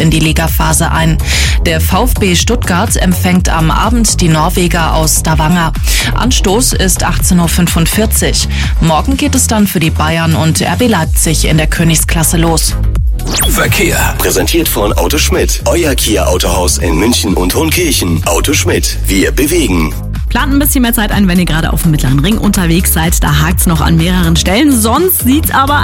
in die Ligaphase ein. Der VfB Stuttgart empfängt am Abend die Norweger aus Stavanger. Anstoß ist 18:45 Uhr. Morgen geht es dann für die Bayern und RB Leipzig in der Königsklasse los. Verkehr. Präsentiert von Auto Schmidt. Euer Kia Autohaus in München und Hohenkirchen. Auto Schmidt. Wir bewegen. Plant ein bisschen mehr Zeit ein, wenn ihr gerade auf dem Mittleren Ring unterwegs seid. Da hakt's noch an mehreren Stellen. Sonst sieht's aber